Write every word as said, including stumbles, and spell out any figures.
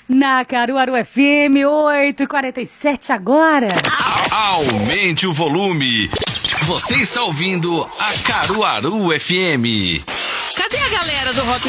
Na Caruaru F M, oito e quarenta e sete agora. Aumente o volume. Você está ouvindo a Caruaru F M. Cadê a galera do Rock